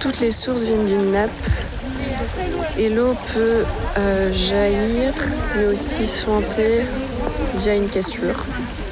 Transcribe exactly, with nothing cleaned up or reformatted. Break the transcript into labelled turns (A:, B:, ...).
A: toutes les sources viennent d'une nappe et l'eau peut euh, jaillir mais aussi suinter via une cassure.